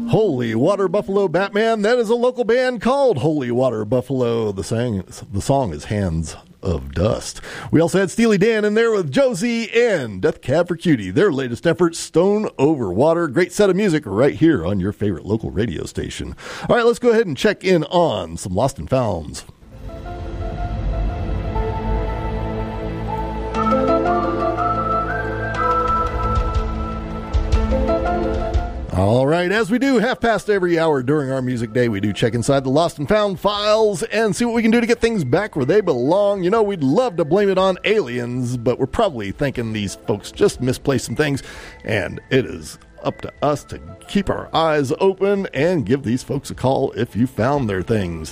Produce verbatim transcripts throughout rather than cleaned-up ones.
Holy Water Buffalo Batman. That is a local band called Holy Water Buffalo. The, sang, the song is Hands of Dust. We also had Steely Dan in there with Josie and Death Cab for Cutie. Their latest effort, Stone Over Water. Great set of music right here on your favorite local radio station. All right, let's go ahead and check in on some Lost and Founds. All right, as we do half past every hour during our music day, we do check inside the Lost and Found files and see what we can do to get things back where they belong. You know, we'd love to blame it on aliens, but we're probably thinking these folks just misplaced some things, and it is up to us to keep our eyes open and give these folks a call if you found their things.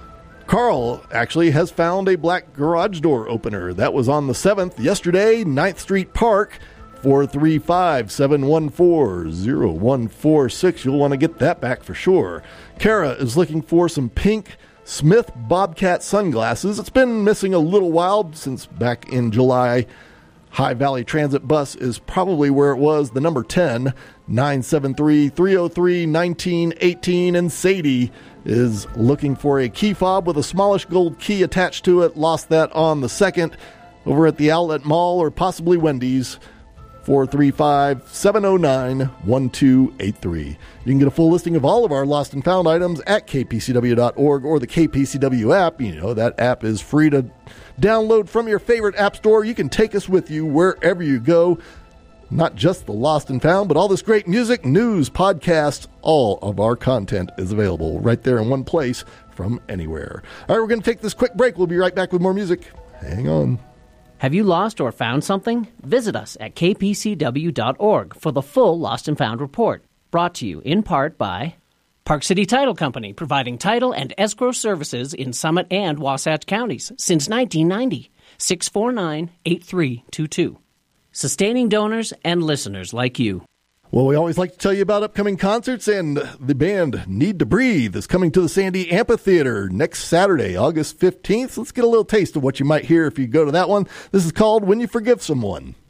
Carl actually has found a black garage door opener. That was on the seventh yesterday, ninth Street Park. four three five, seven one four, zero one four six. You'll want to get that back for sure. Kara is looking for some pink Smith Bobcat sunglasses. It's been missing a little while since back in July. High Valley Transit bus is probably where it was. The number ten, nine seven three, three oh three, one nine one eight. And Sadie is looking for a key fob with a smallish gold key attached to it. Lost that on the second over at the Outlet Mall or possibly Wendy's. four three five, seven oh nine, one two eight three. You can get a full listing of all of our lost and found items at k p c w dot org or the K P C W app. You know, that app is free to download from your favorite app store. You can take us with you wherever you go. Not just the lost and found, but all this great music, news, podcasts, all of our content is available right there in one place from anywhere. All right, we're going to take this quick break. We'll be right back with more music. Hang on. Have you lost or found something? Visit us at k p c w dot org for the full Lost and Found report. Brought to you in part by Park City Title Company, providing title and escrow services in Summit and Wasatch counties since nineteen ninety. six four nine, eight three two two. Sustaining donors and listeners like you. Well, we always like to tell you about upcoming concerts, and the band Need to Breathe is coming to the Sandy Amphitheater next Saturday, August fifteenth. Let's get a little taste of what you might hear if you go to that one. This is called When You Forgive Someone.